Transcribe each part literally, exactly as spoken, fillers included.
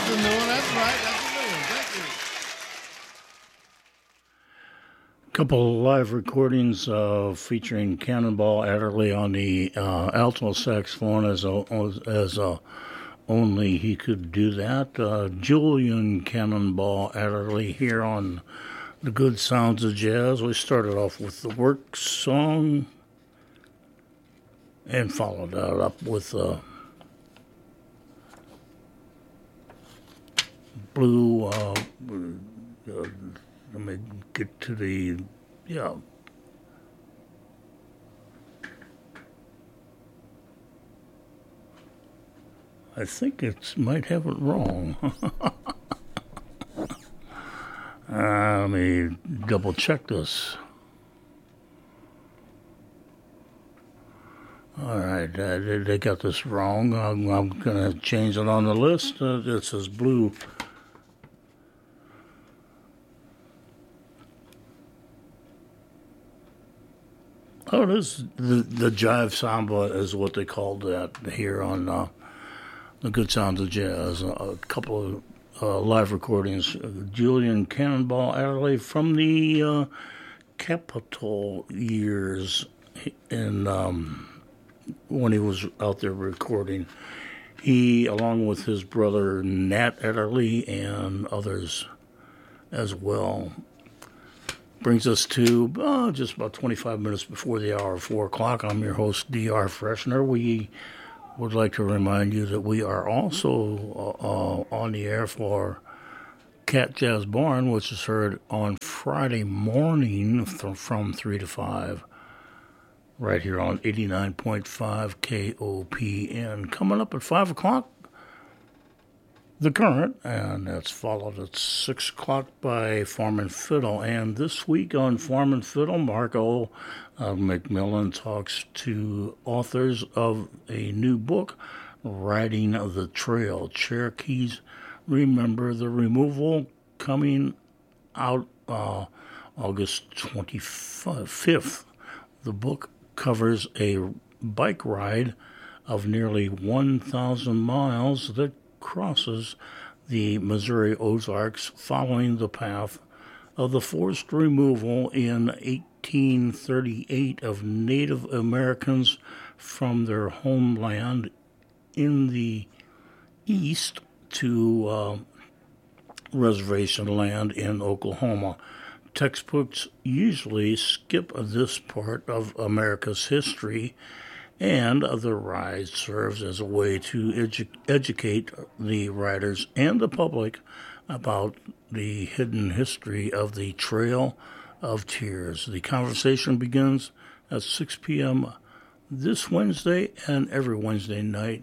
That's a new one. That's right. That's a new one. Thank you. Couple of live recordings uh, featuring Cannonball Adderley on the uh, alto saxophone as a, as a, only he could do that. Uh, Julian Cannonball Adderley here on The Good Sounds of Jazz. We started off with the Work song and followed that up with uh, Blue. Uh, uh, let me get to the, yeah. I think it might have it wrong. uh, let me double check this. All right, uh, they, they got this wrong. I'm, I'm going to change it on the list. Uh, it says Blue. Oh, it is the, the Jive Samba is what they called that here on uh, The Good Sounds of Jazz. A, a couple of uh, live recordings. Uh, Julian Cannonball Adderley from the uh, Capitol years in um, when he was out there recording. He, along with his brother Nat Adderley and others as well, brings us to uh, just about twenty-five minutes before the hour of four o'clock. I'm your host, D R Freshner. We would like to remind you that we are also uh, uh, on the air for Cat Jazz Barn, which is heard on Friday morning th- from three to five, right here on eighty-nine point five K O P N. Coming up at five o'clock, The Current, and that's followed at six o'clock by Farm and Fiddle. And this week on Farm and Fiddle, Marco uh, McMillan talks to authors of a new book, Riding the Trail, Cherokees Remember the Removal, coming out uh, August twenty-fifth. The book covers a bike ride of nearly one thousand miles that crosses the Missouri Ozarks following the path of the forced removal in eighteen thirty-eight of Native Americans from their homeland in the east to uh, reservation land in Oklahoma. Textbooks usually skip this part of America's history, and the ride serves as a way to edu- educate the riders and the public about the hidden history of the Trail of Tears. The conversation begins at six p.m. this Wednesday and every Wednesday night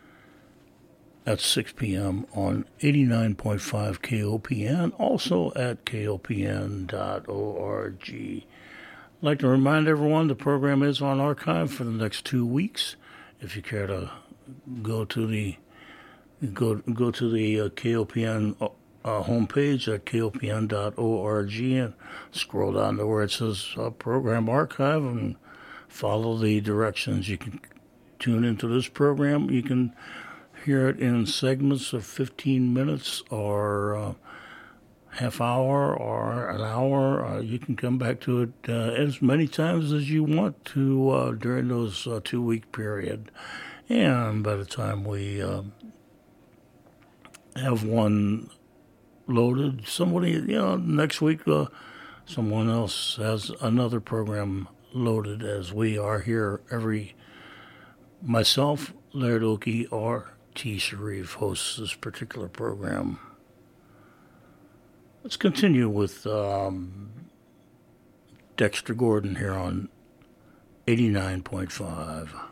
at six p.m. on eighty-nine point five K O P N, also at K O P N dot org. I'd like to remind everyone the program is on archive for the next two weeks. If you care to go to the go go to the uh, K O P N uh, homepage at K O P N dot org and scroll down to where it says uh, Program Archive and follow the directions. You can tune into this program. You can hear it in segments of fifteen minutes or uh, half hour or an hour. Uh, you can come back to it uh, as many times as you want to uh, during those uh, two-week period. And by the time we uh, have one loaded, somebody, you know, next week uh, someone else has another program loaded, as we are here every, myself, Laird Oakey, or T. Sharif hosts this particular program. Let's continue with um, Dexter Gordon here on eighty-nine point five.